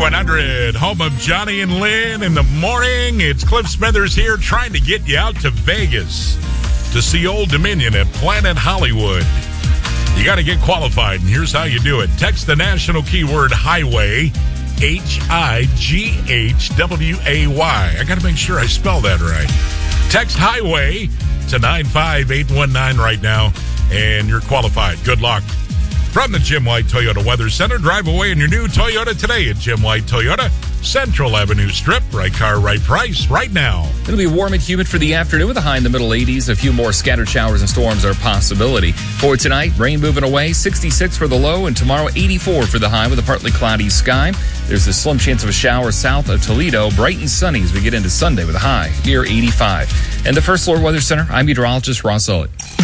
Q100, home of Johnny and Lynn in the morning. It's Cliff Smithers here trying to get you out to Vegas to see Old Dominion at Planet Hollywood. You got to get qualified, and here's how you do it. Text the national keyword highway, Highway. I got to make sure I spell that right. Text highway to 95819 right now, and you're qualified. Good luck. From the Jim White Toyota Weather Center, drive away in your new Toyota today at Jim White Toyota, Central Avenue Strip. Right car, right price, right now. It'll be warm and humid for the afternoon with a high in the middle 80s. A few more scattered showers and storms are a possibility. For tonight, rain moving away, 66 for the low, and tomorrow 84 for the high with a partly cloudy sky. There's a slim chance of a shower south of Toledo. Bright and sunny as we get into Sunday with a high near 85. And the First Floor Weather Center, I'm meteorologist Ross Elliott.